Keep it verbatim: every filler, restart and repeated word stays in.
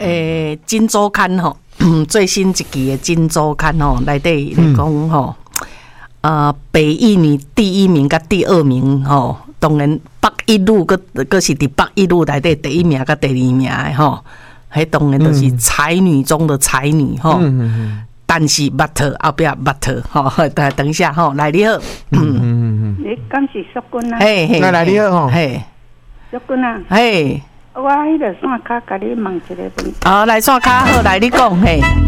诶，金周刊吼，最新一期的金周刊吼，内底来讲吼，呃，北一女第一名甲第二名吼，当然北一女个个是伫北一女内底第一名甲第二名的吼，迄当然就是才女中的才女吼。但是木头后壁木头吼，等等一下吼，来你好， 嗯嗯嗯，你敢是淑君啊？ 嘿嘿， 来来你好吼， 嘿， 淑君啊， 嘿。 我迄个线卡甲你问一个问题。 哦，来线卡好，来你讲嘿。